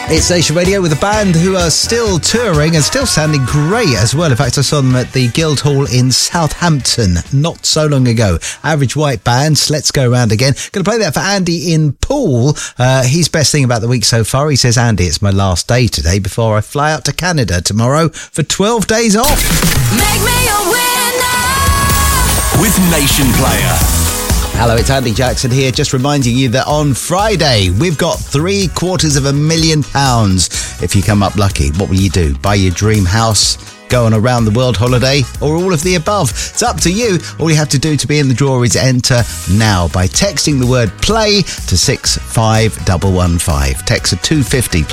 It's Nation Radio with a band who are still touring and still sounding great as well. In fact, I saw them at the Guildhall in Southampton not so long ago. Average White Band, Let's Go Round Again. Going to play that for Andy in Poole. His best thing about the week so far, he says, Andy, it's my last day today before I fly out to Canada tomorrow for 12 days off. Make me a winner with Nation Player. Hello, it's Andy Jackson here, just reminding you that on Friday we've got £750,000 if you come up lucky. What will you do? Buy your dream house, go on a round the world holiday, or all of the above? It's up to you. All you have to do to be in the draw is enter now by texting the word play to 65115. Text a 250